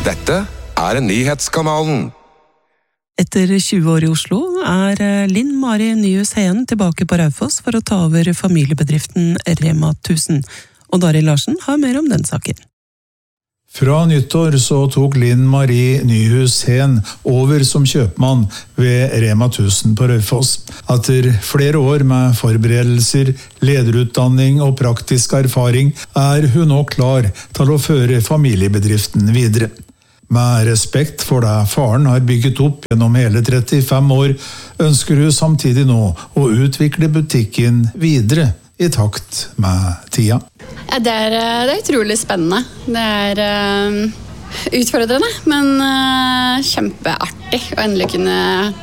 Dette nyhetskanalen. Etter 20 år i Oslo Linn Mari Nyhus Heen tilbake på Raufoss for å ta over familiebedriften Rema 1000. Og Dari Larsen har mer om den saken. Fra nyttår så tok Linn Mari Nyhus Heen over som kjøpmann ved Rema 1000 på Raufoss. Etter flere år med forberedelser, lederutdanning og praktisk erfaring hun nå klar til å føre familiebedriften videre. Med respekt for det faren har bygget opp gjennom hele 35 år, ønsker hun samtidig nå å utvikle butikken videre i takt med tida. Det er utrolig spennende. Det utfordrende, men kjempeartig å endelig kunne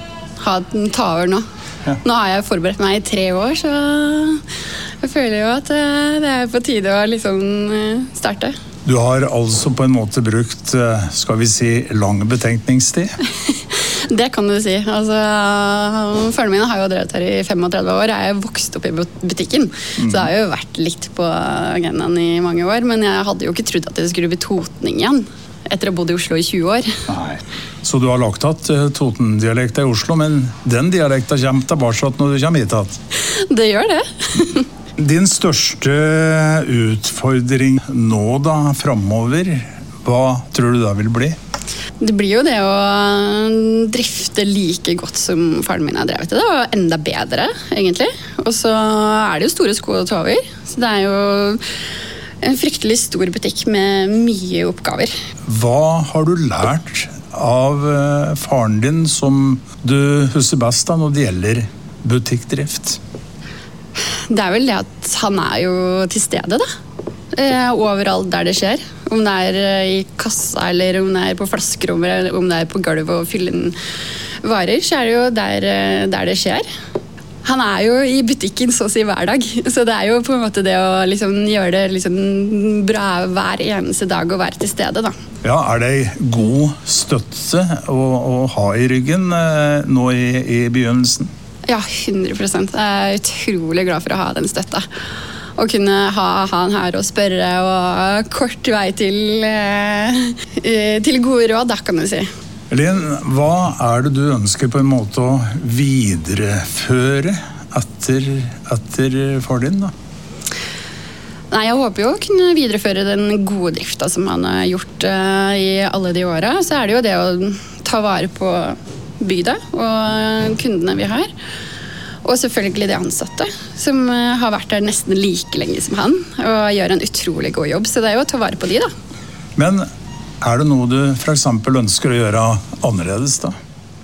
ta over nå. Ja. Nå har jeg forberedt meg i 3 år, så jeg føler jo at det på tide å liksom starte. Du har altså på en måte brukt, skal vi si, lang betenkningstid? Det kan du si. Altså, faren min har jo drevet her i 35 år. Jeg er vokst opp i butikken, så det har jo vært litt på agendaen i mange år. Men jeg hadde jo ikke trodd at det skulle bli totning igjen, etter å ha bodd i Oslo i 20 år. Nei. Så du har lagt hatt Toten-dialekta i Oslo, men den dialekta kommer tilbake når du kommer hit hatt? Det gjør det. Din største utfordring nå da, fremover, hva tror du det vil bli? Det blir jo det å drifte like godt som faren min har drevet det, og enda bedre, egentlig. Og så det jo store sko å ta over, så det jo en fryktelig stor butikk med mye oppgaver. Hva har du lært av faren din som du husker best da når det gjelder butikkdrift? Det vel det at han jo til stede da. Overalt der det skjer. Om det i kassa, eller om det på flaskerommet, eller om det på gulvet og fylle inn varer, så det jo der det skjer. Han jo i butikken så å si hver dag, så det jo på en måte det å liksom gjøre det liksom bra hver eneste dag og være til stede da. Ja, det god støtte å ha i ryggen nå i begynnelsen? Ja, 100%. Jeg utrolig glad for å ha den støtta. Å kunne ha han her og spørre, og kort vei til gode råd, da kan du si. Linn, hva det du ønsker på en måte å videreføre etter far din da? Nei, jeg håper jo å kunne videreføre den gode drifta som han har gjort i alle de årene. Så det jo det å ta vare på bygda og kundene vi har. Og selvfølgelig de ansatte, som har vært der nesten like lenge som han, og gjør en utrolig god jobb. Så det jo å ta vare på de da. Men det noe du for eksempel ønsker å gjøre annerledes da?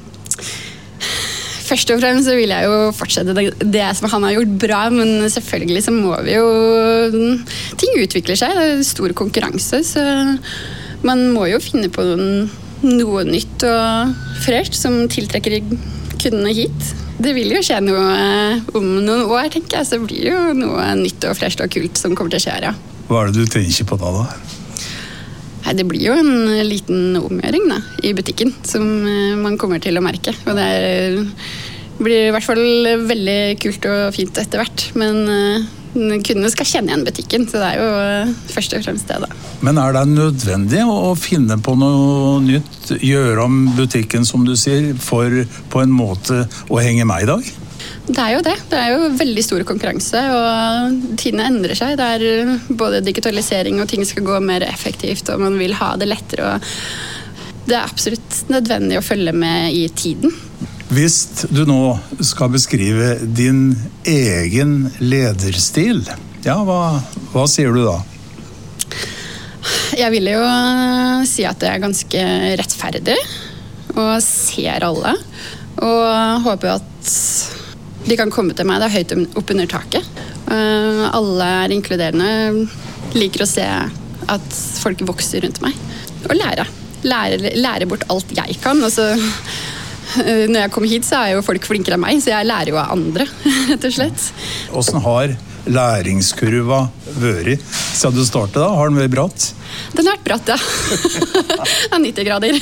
Først og fremst så vil jeg jo fortsette det som han har gjort bra, men selvfølgelig så må vi jo... Ting utvikler seg, det stor konkurranse, så man må jo finne på noe nytt og fresh som tiltrekker kundene hit. Det vil jo skje noe om noen år, tenker jeg, så blir det jo noe nytt og fresh og kult som kommer til å skje, ja. Hva det du tenker på da? Nei, det blir jo en liten omgjøring da, i butikken som man kommer til å merke. Og det blir i hvert fall veldig kult og fint etter hvert, men kundene skal kjenne igjen butikken, så det jo først og fremst det da. Men det nødvendig å finne på noe nytt, gjøre om butikken som du sier, for på en måte å henge med i dag? Det jo det. Det jo veldig stor konkurranse, og tidene endrer seg. Det både digitalisering og ting skal gå mer effektivt, og man vil ha det lettere, og det absolutt nødvendig å følge med i tiden. Hvis du nå skal beskrive din egen lederstil, ja, hva sier du da? Jeg vil jo si at det ganske rettferdig, og ser alle, og håper at de kan komme til meg, det høyt opp under taket. Alle inkluderende, liker å se at folk vokser rundt meg, og lære bort alt jeg kan, og så... Når jeg kommer hit så jo folk flinkere enn meg, så jeg lærer jo av andre, rett og slett. Hvordan har læringskurva vært siden du startet da? Har den vært bratt? Den har vært bratt, ja. 90 grader.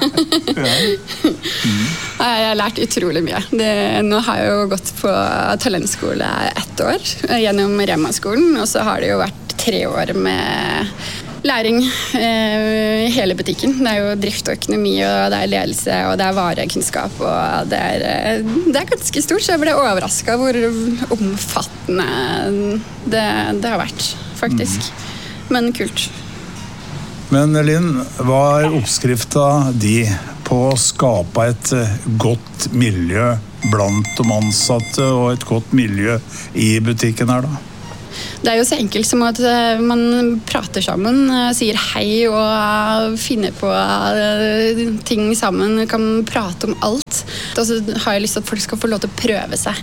Jeg har lært utrolig mye. Nå har jeg jo gått på talentskole 1 år gjennom Rema-skolen, og så har det jo vært 3 år med læring i hele butikken. Det jo drift og økonomi, og det ledelse, og det varekunnskap, og det er ganske stort, så jeg ble overrasket hvor omfattende det har vært, faktisk. Men kult. Men Linn, hva oppskrifta di på å skape et godt miljø blant de ansatte og et godt miljø i butikken her da? Det jo så enkelt som at man prater sammen, sier hei og finner på ting sammen, kan prate om alt. Og så har jeg lyst til at folk skal få lov til å prøve seg.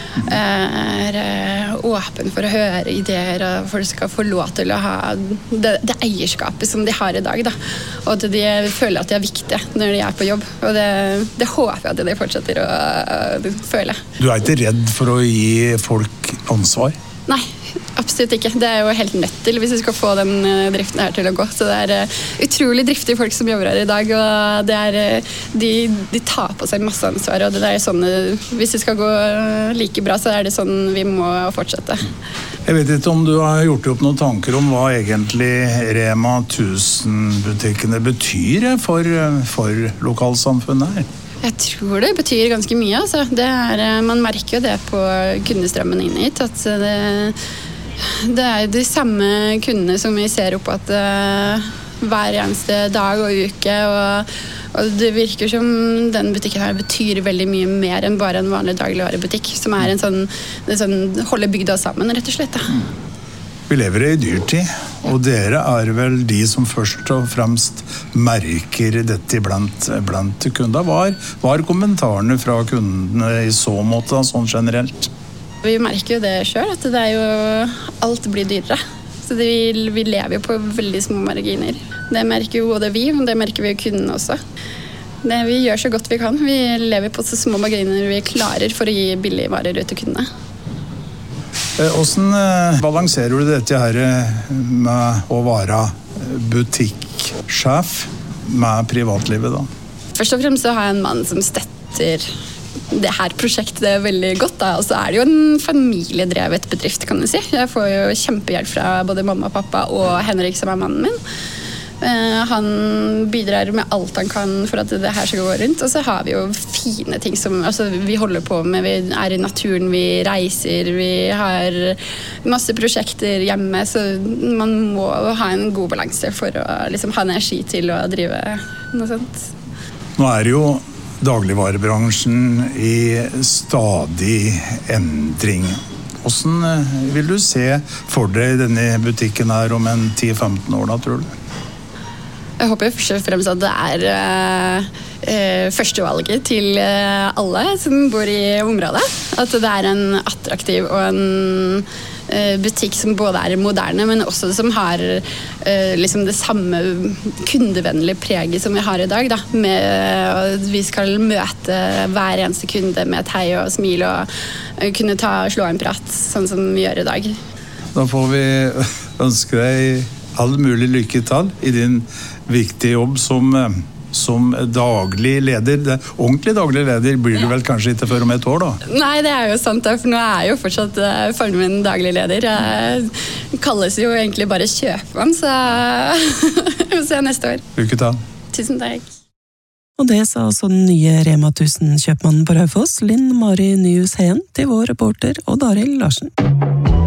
Åpen for å høre ideer, og folk skal få lov til å ha det eierskapet som de har i dag. Da. Og at de føler at de viktige når de på jobb. Og det håper jeg at de fortsetter å føle. Du ikke redd for å gi folk ansvar? Nei, absolutt ikke. Det jo helt nødt til hvis vi skal få den driften her til å gå. Så det utrolig driftige folk som jobber her i dag, og de tar på seg masse ansvar. Og det sånn, hvis det skal gå like bra, så det sånn vi må fortsette. Jeg vet ikke om du har gjort opp noen tanker om hva egentlig Rema 1000-butikkene betyr for lokalsamfunnet her? Jeg tror det betyr ganske mye. Altså. Man merker jo det på kundestrømmen inn hit, at det de samme kundene som vi ser opp at hver eneste dag og uke, og det virker som den butikken her betyr veldig mye mer enn bare en vanlig dagligvarebutikk, som en sånn holder bygda sammen, rett og slett. Da. Vi lever i dyrtid, og dere vel de som først og fremst merker dette blant kunder. Hva kommentarene fra kundene i så måte, sånn generelt? Vi merker jo det selv, at det jo alt blir dyrere. Så vi lever jo på veldig små marginer. Det merker jo både vi, og det merker vi jo kundene også. Vi gjør så godt vi kan. Vi lever på så små marginer vi klarer for å gi billige varer ut til kundene. Hvordan balanserer du dette her med å være butikksjef med privatlivet da? Først og fremst så har jeg en mann som støtter det her prosjektet veldig godt. Da. Og så det jo en familiedrevet bedrift, kan du si. Jeg får jo kjempehjelp fra både mamma og pappa og Henrik, som mannen min. Han bidrar med alt han kan for at det her skal gå rundt. Og så har vi jo fine ting som vi holder på med. Vi i naturen, vi reiser, vi har masse prosjekter hjemme. Så man må ha en god balanse for å ha energi til å drive noe sånt. Nå det jo dagligvarebransjen i stadig endring. Hvordan vil du se for deg denne butikken her om 10-15 år da, tror du? Jeg håper først og fremst at det førstevalget til alle som bor i området. At det en attraktiv og en butikk som både moderne, men også som har det samme kundevennlige preget som vi har i dag. Da. Med vi skal møte hver eneste kunde med et hei og smil og kunne slå en prat, sånn som vi gjør i dag. Da får vi ønske deg all mulig lykke til i din viktige jobb som daglig leder. Ordentlig daglig leder blir du vel kanskje ikke før om et år da? Nei, det jo sant, for nå jo fortsatt faren min daglig leder. Jeg kalles jo egentlig bare kjøpmann, så vi får se neste år. Lykke til. Tusen takk. Og det sa altså den nye Rema 1000-kjøpmannen på Raufoss, Linn Mari Nyhus Heen, til vår reporter Odd Arild Larsen.